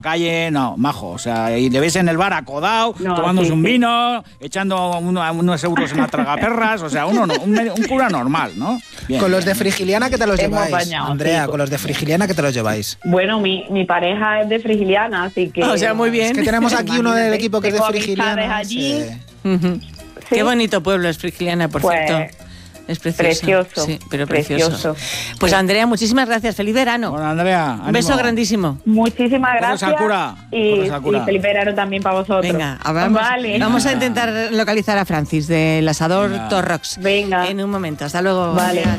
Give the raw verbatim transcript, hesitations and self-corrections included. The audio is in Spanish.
calle, no, majo, o sea, y le ves en el bar acodado, no, tomándose sí, un vino, sí. echando uno, unos euros en la tragaperras, o sea, uno no, un, un cura normal, ¿no? Bien, con los de Frigiliana, ¿qué te los Hemos lleváis? Bañado, Andrea, sí. Con los de Frigiliana, ¿qué te los lleváis? Bueno, mi, mi pareja es de Frigiliana, así que... O sea, muy bien. Es que tenemos aquí uno del equipo que es de Frigiliana. Allí. Sí. Uh-huh. Sí. Qué bonito pueblo es Frigiliana, por pues, cierto. Es precioso. Precioso. Sí, pero precioso. precioso. Pues Andrea, muchísimas gracias. Feliz verano. Bueno, Andrea, ánimo. Un beso grandísimo. Muchísimas gracias. Y, y feliz verano también para vosotros. Venga, vamos, vale. vamos a intentar localizar a Francis del asador Venga. Torrox. Venga. En un momento. Hasta luego. Vale.